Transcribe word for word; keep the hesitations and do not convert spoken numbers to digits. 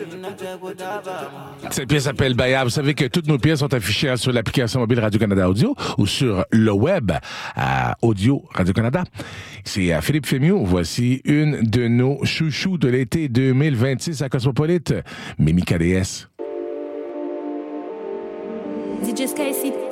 Cette pièce s'appelle Baya. Vous savez que toutes nos pièces sont affichées sur l'application mobile Radio-Canada Audio ou sur le web à Audio Radio-Canada. C'est à Philippe Fémieux. Voici une de nos chouchous de l'été deux mille vingt-six à Cosmopolite, Mimi K D S. D J Sky ici.